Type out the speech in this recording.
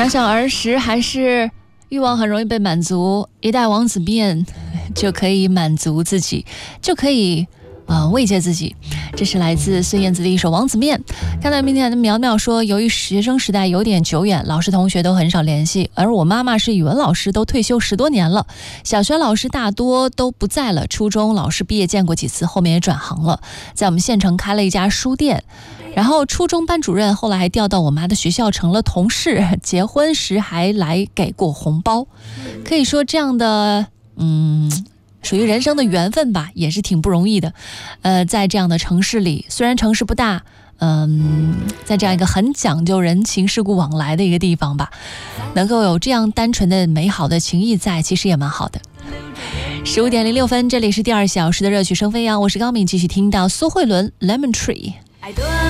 想想儿时，还是欲望很容易被满足，一袋王子面就可以满足自己，就可以慰藉自己。这是来自孙燕姿的一首《王子面》。看到明天的苗苗说，由于学生时代有点久远，老师同学都很少联系，而我妈妈是语文老师，都退休10多年了，小学老师大多都不在了，初中老师毕业见过几次，后面也转行了，在我们县城开了一家书店。然后初中班主任后来还调到我妈的学校成了同事，结婚时还来给过红包。可以说这样的属于人生的缘分吧，也是挺不容易的。在这样的城市里，虽然城市不大，在这样一个很讲究人情世故往来的一个地方吧，能够有这样单纯的美好的情谊在，其实也蛮好的。15点06分，这里是第2小时的热曲生飞扬，我是高敏，继续听到苏慧伦 Lemon Tree。